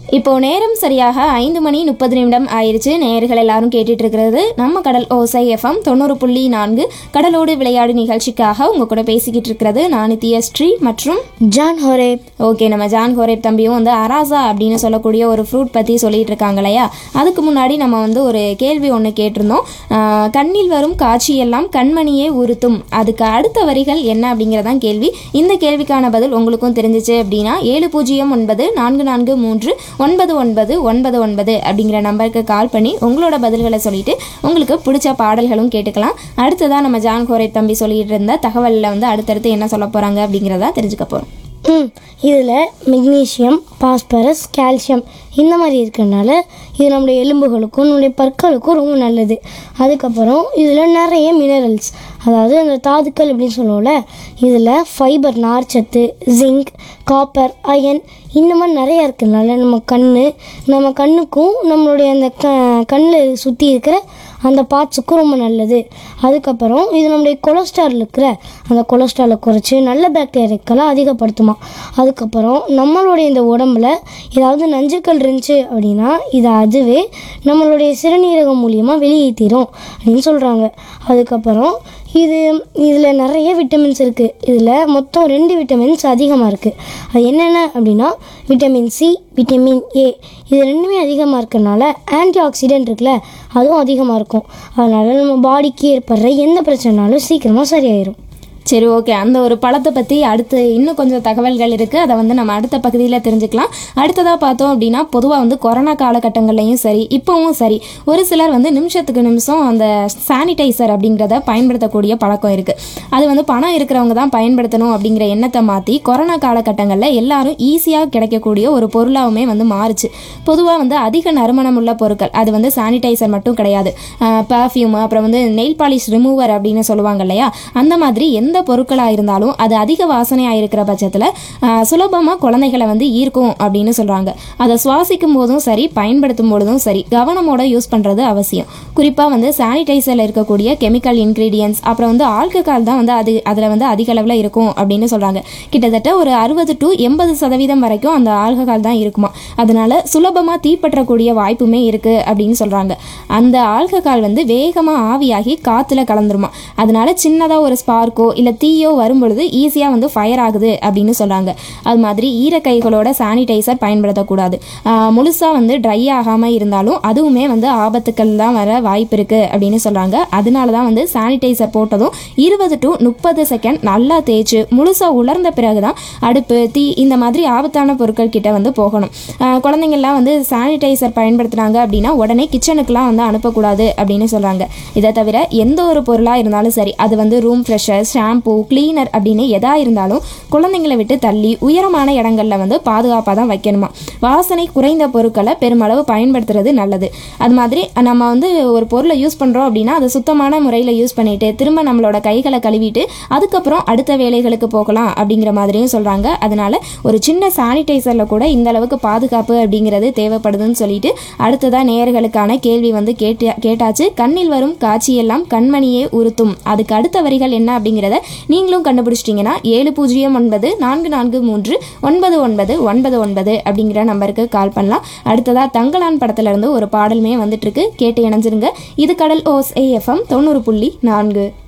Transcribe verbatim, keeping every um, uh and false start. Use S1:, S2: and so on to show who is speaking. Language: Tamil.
S1: இப்போ நேரம் சரியாக ஐந்து மணி முப்பது நிமிடம் ஆயிடுச்சு. நேயர்கள் எல்லாரும் கேட்டுட்டு இருக்கிறது நம்ம கடல் ஓசை எஃப்எம் தொண்ணூறு புள்ளி நான்கு கடலோடு விளையாடு நிகழ்ச்சிக்காக உங்க கூட பேசிக்கிட்டு இருக்கிறது நான் நித்யஸ்ரீ மற்றும்
S2: ஜான் ஹோரேப்.
S1: ஓகே, நம்ம ஜான் ஹோரேப் தம்பியும் வந்து அராசா அப்படின்னு சொல்லக்கூடிய ஒரு ஃப்ரூட் பற்றி சொல்லிட்டு இருக்காங்க இல்லையா. அதுக்கு முன்னாடி நம்ம வந்து ஒரு கேள்வி ஒன்று கேட்டிருந்தோம். கண்ணில் வரும் காட்சியெல்லாம் கண்மணியே உறுத்தும், அதுக்கு அடுத்த வரிகள் என்ன அப்படிங்கிறதான் கேள்வி. இந்த கேள்விக்கான பதில் உங்களுக்கும் தெரிஞ்சிச்சு அப்படின்னா ஏழு பூஜ்ஜியம் ஒன்பது நான்கு நான்கு மூன்று ஒன்பது ஒன்பது ஒன்பது ஒன்பது அப்படிங்கிற நம்பருக்கு கால் பண்ணி உங்களோட பதில்களை சொல்லிட்டு உங்களுக்கு பிடிச்ச பாடல்களும் கேட்டுக்கலாம். அடுத்ததான் நம்ம ஜான் ஹோரேப் தம்பி சொல்லிட்டு இருந்த தகவலில் வந்து அடுத்தடுத்து என்ன சொல்ல போகிறாங்க அப்படிங்கிறத தெரிஞ்சுக்க போகிறோம்.
S2: ம் இதில் மெக்னீஷியம், பாஸ்பரஸ், கால்சியம் இந்த மாதிரி இருக்கிறதுனால இது நம்முடைய எலும்புகளுக்கும் நம்முடைய பற்களுக்கும் ரொம்ப நல்லது. அதுக்கப்புறம் இதில் நிறைய மினரல்ஸ், அதாவது அந்த தாதுக்கள் அப்படின்னு சொல்லுவோம்ல, இதில் ஃபைபர், நார்ச்சத்து, ஜிங்க், காப்பர், அயன் இந்த மாதிரி நிறையா இருக்கிறதுனால நம்ம கண் நம்ம கண்ணுக்கும் நம்மளுடைய அந்த க கண்ணில் சுற்றி இருக்கிற அந்த பார்ட்ஸுக்கும் ரொம்ப நல்லது. அதுக்கப்புறம் இது நம்முடைய கொலஸ்ட்ரால் இருக்கிற அந்த கொலஸ்ட்ராலை குறைச்சி நல்ல பாக்டீரியாக்களை அதிகப்படுத்துமா. அதுக்கப்புறம் நம்மளுடைய இந்த உடம்புல ஏதாவது நஞ்சுக்கள் இருந்துச்சு அப்படின்னா இதை அதுவே நம்மளுடைய சிறுநீரகம் மூலியமாக வெளியேற்றிடும் அப்படின்னு சொல்கிறாங்க. அதுக்கப்புறம் இது இதில் நிறைய விட்டமின்ஸ் இருக்குது. இதில் மொத்தம் ரெண்டு விட்டமின்ஸ் அதிகமாக இருக்குது. அது என்னென்ன அப்படின்னா விட்டமின் சி, விட்டமின் ஏ. இது ரெண்டுமே அதிகமாக இருக்கிறதுனால ஆன்டி ஆக்சிடென்ட் இருக்குல்ல, அதுவும் அதிகமாக இருக்கும். அதனால் நம்ம பாடிக்கு ஏற்படுற எந்த பிரச்சனைனாலும் சீக்கிரமாக சரியாயிடும்.
S1: சரி, ஓகே. அந்த ஒரு பழத்தை பற்றி அடுத்து இன்னும் கொஞ்சம் தகவல்கள் இருக்குது, அதை வந்து நம்ம அடுத்த பகுதியில் தெரிஞ்சுக்கலாம். அடுத்ததாக பார்த்தோம் அப்படின்னா பொதுவாக வந்து கொரோனா காலகட்டங்கள்லையும் சரி இப்போவும் சரி ஒரு சிலர் வந்து நிமிஷத்துக்கு நிமிஷம் அந்த சானிடைசர் அப்படிங்கிறத பயன்படுத்தக்கூடிய பழக்கம் இருக்குது. அது வந்து பணம் இருக்கிறவங்க தான் பயன்படுத்தணும் அப்படிங்கிற எண்ணத்தை மாற்றி கொரோனா காலகட்டங்களில் எல்லாரும் ஈஸியாக கிடைக்கக்கூடிய ஒரு பொருளாகவுமே வந்து மாறுச்சு. பொதுவாக வந்து அதிக நறுமணம் உள்ள பொருட்கள், அது வந்து சானிடைசர் மட்டும் கிடையாது, பர்ஃப்யூம், அப்புறம் வந்து நெயில் பாலிஷ் ரிமூவர் அப்படின்னு சொல்லுவாங்க இல்லையா. அந்த மாதிரி எந்த பொருட்களாக இருந்தாலும் அது அதிக வாசனையாக இருக்கிற பட்சத்தில் சுலபமாக குழந்தைகளை வந்து ஈர்க்கும் அப்படின்னு சொல்கிறாங்க. அதை சுவாசிக்கும் போதும் சரி பயன்படுத்தும் பொழுதும் சரி கவனமோட யூஸ் பண்ணுறது அவசியம். குறிப்பாக வந்து சானிடைசரில் இருக்கக்கூடிய கெமிக்கல் இன்க்ரீடியன்ஸ் அப்புறம் வந்து ஆல்கஹால் தான் வந்து அது அதில் வந்து அதிக அளவில் இருக்கும் அப்படின்னு சொல்கிறாங்க. கிட்டத்தட்ட ஒரு அறுபது டு எண்பது சதவீதம் வரைக்கும் அந்த ஆல்கஹால் தான் இருக்குமா. அதனால சுலபமாக தீப்பற்றக்கூடிய வாய்ப்புமே இருக்குது அப்படின்னு சொல்கிறாங்க. அந்த ஆல்கஹால் வந்து வேகமாக ஆவியாகி காற்றுல கலந்துருமா. அதனால சின்னதாக ஒரு ஸ்பார்க்கோ இல்லை தீயோ வரும்பொழுது ஈஸியாக வந்து ஃபயர் ஆகுது அப்படின்னு சொல்கிறாங்க. அது மாதிரி ஈரக்கைகளோட சானிடைசர் பயன்படுத்தக்கூடாது. முழுசாக வந்து ட்ரை ஆகாமல் இருந்தாலும் அதுவுமே வந்து ஆபத்துக்கள் தான் வர வாய்ப்பு இருக்குது அப்படின்னு சொல்கிறாங்க. அதனால தான் வந்து சானிடைசர் போட்டதும் இருபது டு முப்பது செகண்ட் நல்லா தேய்ச்சி முழுசாக உலர்ந்த பிறகு தான் அடுப்பு, தீ இந்த மாதிரி ஆபத்தான பொருட்கள் கிட்ட வந்து போகணும். குழந்தைங்கள்லாம் வந்து சானிடைசர் பயன்படுத்துகிறாங்க அப்படின்னா உடனே கிச்சனுக்குலாம் வந்து அனுப்பக்கூடாது அப்படின்னு சொல்கிறாங்க. இதை தவிர எந்த ஒரு பொருளாக இருந்தாலும் சரி அது வந்து ரூம் ஃப்ரெஷர், ஷாம்பூ, கிளீனர் அப்படின்னு எதா இருந்தாலும் குழந்தைங்களை விட்டு தள்ளி உயரமான இடங்கள்ல வந்து பாதுகாப்பாக தான் வைக்கணுமா. வாசனை குறைந்த பொருட்களை பெருமளவு பயன்படுத்துறது நல்லது. அது மாதிரி நம்ம வந்து ஒரு பொருளை யூஸ் பண்ணுறோம் அப்படின்னா அதை சுத்தமான முறையில் யூஸ் பண்ணிட்டு திரும்ப நம்மளோட கைகளை கழுவிட்டு அதுக்கப்புறம் அடுத்த வேலைகளுக்கு போகலாம் அப்படிங்கிற மாதிரியும் சொல்கிறாங்க. அதனால ஒரு சின்ன சானிடைசரில் கூட இந்த அளவுக்கு பாதுகாப்பு அப்படிங்கிறது தேவைப்படுதுன்னு சொல்லிட்டு அடுத்ததாக நேயர்களுக்கான கேள்வி வந்து கேட்டு கேட்டாச்சு. கண்ணில் வரும் காட்சியெல்லாம் கண்மணியே உறுத்தும், அதுக்கு அடுத்த வரிகள் என்ன அப்படிங்கிறத நீங்களும் கண்டுபிடிச்சிட்டிங்கன்னா ஏழு பூஜ்ஜியம் ஒன்பது நான்கு நான்கு மூன்று ஒன்பது ஒன்பது ஒன்பது ஒன்பது அப்படிங்கிற நம்பருக்கு கால் பண்ணலாம். அடுத்ததாக தங்கலான் படத்துல இருந்து ஒரு பாடலுமே வந்துட்டு இருக்கு, கேட்டு இணைஞ்சிருங்க. இது கடல் ஓசை எஃப்எம் தொண்ணூறு புள்ளி நான்கு.